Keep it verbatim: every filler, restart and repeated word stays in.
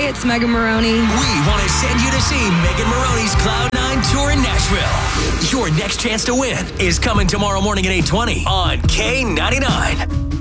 it's Megan Maroney. We want to send you to see Megan Maroney's Cloud nine Tour in Nashville. Your next chance to win is coming tomorrow morning at eight twenty on K ninety-nine.